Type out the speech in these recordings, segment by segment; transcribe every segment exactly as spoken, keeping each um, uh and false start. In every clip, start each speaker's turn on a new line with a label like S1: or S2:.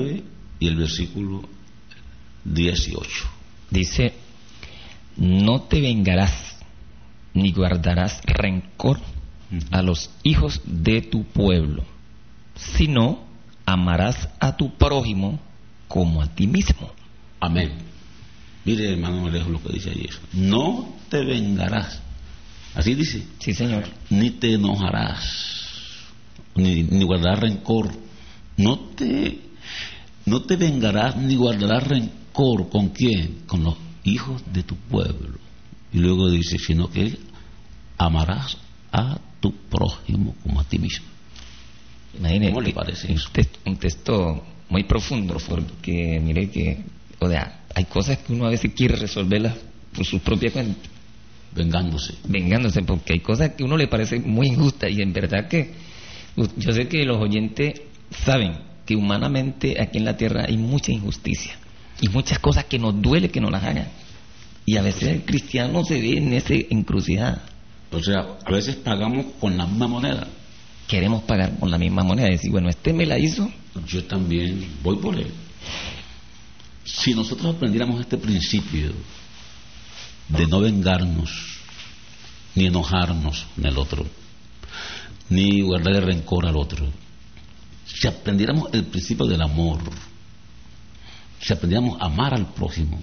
S1: nueve y el versículo dieciocho.
S2: Dice: no te vengarás ni guardarás rencor uh-huh. a los hijos de tu pueblo, sino amarás a tu prójimo como a ti mismo.
S1: Amén. Mire, hermano Alejo, lo que dice allí. No te vengarás. Así dice.
S2: Sí, señor.
S1: Ni te enojarás, ni, ni guardarás rencor. No te, no te vengarás ni guardarás rencor. ¿Con quién? Con los hijos de tu pueblo. Y luego dice, sino que amarás a tu prójimo como a ti mismo.
S2: Imagínate,
S1: ¿cómo le parece eso?
S2: Un texto, un texto muy profundo, profundo, porque mire que, o sea, hay cosas que uno a veces quiere resolverlas por su propia cuenta.
S1: Vengándose.
S2: Vengándose, porque hay cosas que a uno le parece muy injustas y en verdad que yo sé que los oyentes saben que humanamente aquí en la tierra hay mucha injusticia y muchas cosas que nos duele que nos las hagan. Y a veces el cristiano se ve en esa encrucijada.
S1: O sea, a veces pagamos con la misma moneda.
S2: Queremos pagar con la misma moneda. Decir, bueno, este me la hizo,
S1: yo también voy por él. Si nosotros aprendiéramos este principio de no vengarnos, ni enojarnos en el otro, ni guardarle rencor al otro, si aprendiéramos el principio del amor, si aprendiéramos a amar al prójimo,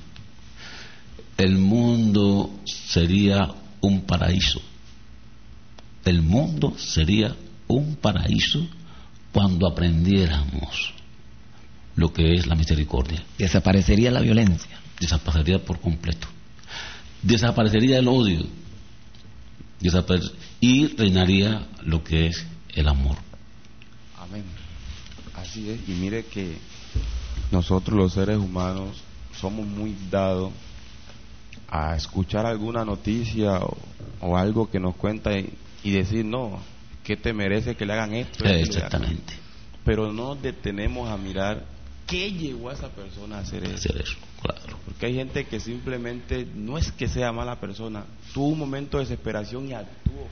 S1: el mundo sería un paraíso. El mundo sería un paraíso cuando aprendiéramos lo que es la misericordia.
S2: Desaparecería la violencia.
S1: Desaparecería por completo. Desaparecería el odio. Desapare- y reinaría lo que es el amor.
S3: Amén. Así es. Y mire que nosotros los seres humanos somos muy dados a escuchar alguna noticia o, o algo que nos cuenta y, y decir, no, que te merece que le hagan esto.
S1: Eh, exactamente.
S3: Pero no nos detenemos a mirar qué llevó a esa persona a hacer eso.
S1: Hacer eso, claro.
S3: Porque hay gente que simplemente no es que sea mala persona, tuvo un momento de desesperación y actuó.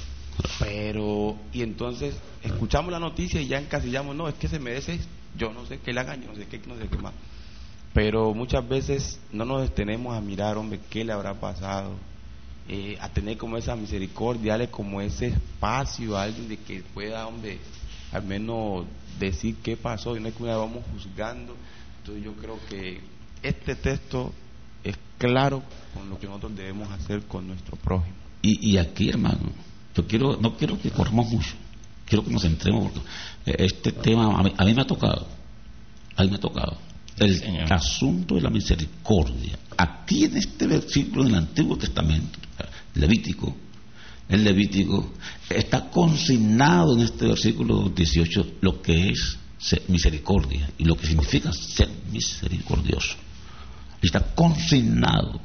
S3: Pero, y entonces escuchamos la noticia y ya encasillamos, no, es que se merece, yo no sé qué le hagan, yo no sé qué, no sé qué más. Pero muchas veces no nos detenemos a mirar, hombre, qué le habrá pasado, eh, a tener como esa misericordia, darle como ese espacio a alguien de que pueda, hombre, al menos decir qué pasó y no es que una vamos juzgando. Entonces yo creo que este texto es claro con lo que nosotros debemos hacer con nuestro prójimo.
S1: Y, y aquí, hermano, yo quiero, no quiero que corramos mucho, quiero que nos centremos, porque este tema a mí, a mí me ha tocado, a mí me ha tocado. El Señor. Asunto de la misericordia. Aquí en este versículo del Antiguo Testamento, Levítico, el Levítico, está consignado en este versículo dieciocho lo que es misericordia y lo que significa ser misericordioso. Está consignado,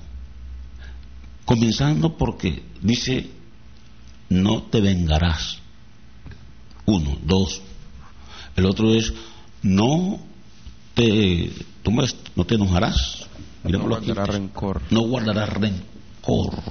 S1: comenzando porque dice, no te vengarás. Uno, dos. El otro es, no te, tú me, no te enojarás.
S3: No guardarás rencor.
S1: No guardarás rencor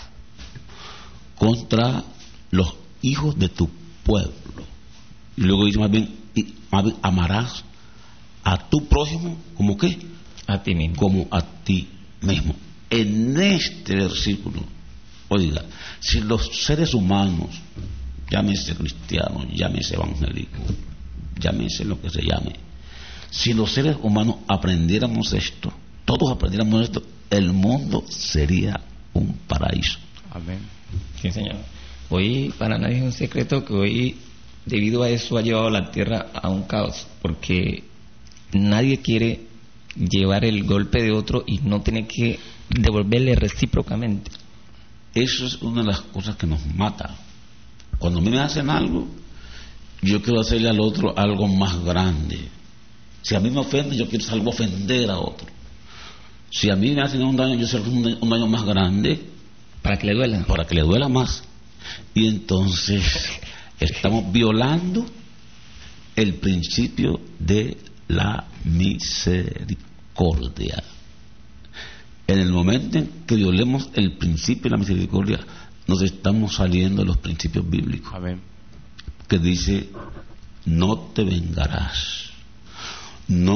S1: contra los hijos de tu pueblo. Y luego dice más bien, y, más bien amarás a tu prójimo como qué,
S2: a ti mismo,
S1: como a ti mismo. En este versículo, oiga, si los seres humanos, llámese cristianos, llámese evangélico, llámese lo que se llame, si los seres humanos aprendiéramos esto, todos aprendiéramos esto, el mundo sería un paraíso.
S3: Amén.
S2: Sí, Señor. Hoy para nadie es un secreto que hoy, debido a eso, ha llevado la tierra a un caos, porque nadie quiere llevar el golpe de otro y no tener que devolverle recíprocamente.
S1: Eso es una de las cosas que nos mata. Cuando a mí me hacen algo, yo quiero hacerle al otro algo más grande. Si a mí me ofenden, yo quiero salvo ofender a otro. Si a mí me hacen un daño, yo quiero hacer un, un daño más grande,
S2: para que le duela,
S1: para que le duela más. Y entonces estamos violando el principio de la misericordia. En el momento en que violemos el principio de la misericordia, nos estamos saliendo de los principios bíblicos.
S3: Amén.
S1: Que dice, no te vengarás, no